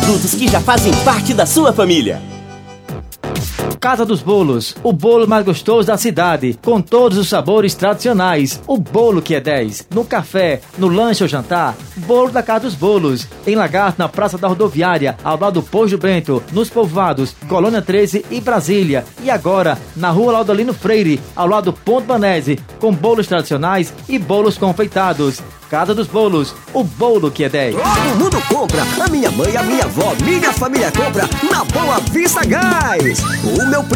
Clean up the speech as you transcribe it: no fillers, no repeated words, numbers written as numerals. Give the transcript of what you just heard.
produtos que já fazem parte da sua família. Casa dos Bolos, o bolo mais gostoso da cidade, com todos os sabores tradicionais. O bolo que é 10. No café, no lanche ou jantar, bolo da Casa dos Bolos. Em Lagarto, na Praça da Rodoviária, ao lado do Posto Bento, nos Povoados, Colônia 13 e Brasília. E agora, na Rua Laudolino Freire, ao lado do Ponto Banese, com bolos tradicionais e bolos confeitados. Casa dos Bolos, o bolo que é 10. Todo mundo compra, a minha mãe, a minha avó, minha família compra na Boa Vista Gás. O meu primo